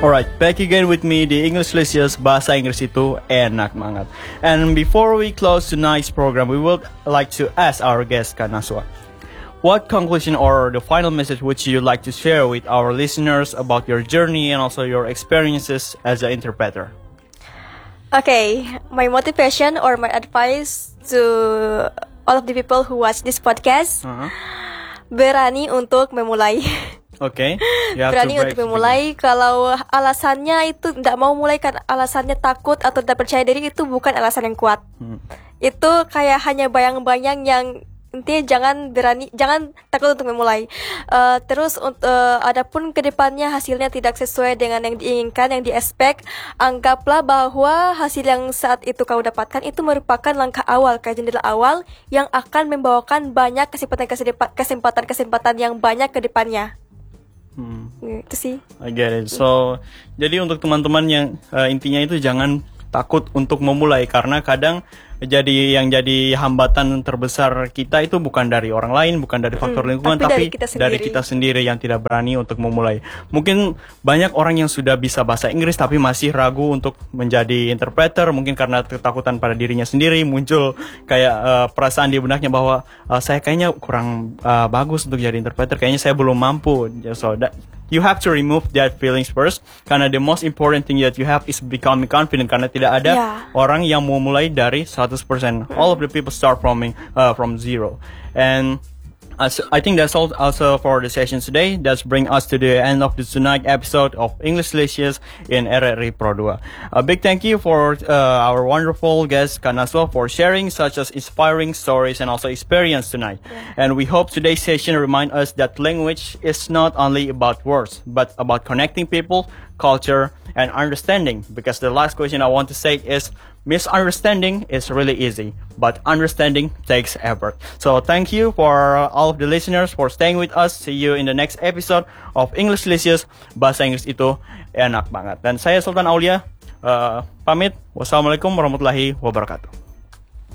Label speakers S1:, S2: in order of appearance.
S1: Alright, back again with me di English Licious, bahasa Inggris itu enak banget. And before we close tonight's program, we would like to ask our guest Kak Naswa, what conclusion or the final message would you like to share with our listeners about your journey and also your experiences as an interpreter?
S2: Okay, my motivation or my advice to all of the people who watch this podcast, berani untuk memulai.
S1: Okay,
S2: berani untuk memulai. Kalau alasannya itu tidak mau mulai karena alasannya takut atau tidak percaya diri, itu bukan alasan yang kuat. Itu kayak hanya bayang-bayang yang intinya jangan takut untuk memulai. Terus adapun kedepannya hasilnya tidak sesuai dengan yang diinginkan, yang diexpect, anggaplah bahwa hasil yang saat itu kau dapatkan itu merupakan langkah awal, kayak jendela awal yang akan membawakan banyak kesempatan yang banyak ke depannya. Itu sih.
S1: I get it. So, jadi untuk teman-teman yang intinya itu jangan takut untuk memulai, karena kadang jadi hambatan terbesar kita itu bukan dari orang lain, bukan dari faktor lingkungan, tapi dari kita sendiri yang tidak berani untuk memulai. Mungkin banyak orang yang sudah bisa bahasa Inggris tapi masih ragu untuk menjadi interpreter, mungkin karena ketakutan pada dirinya sendiri, muncul kayak perasaan di benaknya bahwa saya kayaknya kurang bagus untuk jadi interpreter, kayaknya saya belum mampu. So that you have to remove that feelings first, karena the most important thing that you have is becoming confident, karena tidak ada orang yang mau mulai dari 100%. All of the people start from zero. And I think that's all also for the session today. That's bring us to the end of the tonight episode of English Licious in RRI Pro 2. A big thank you for our wonderful guest Kak Naswa for sharing such as inspiring stories and also experience tonight. And we hope today's session remind us that language is not only about words, but about connecting people, culture, and understanding. Because the last question I want to say is, misunderstanding is really easy, but understanding takes effort. So thank you for all of the listeners for staying with us. See you in the next episode of English Licious, bahasa Inggris itu enak banget. Dan saya Sultan Aulia, pamit. Wassalamualaikum warahmatullahi wabarakatuh.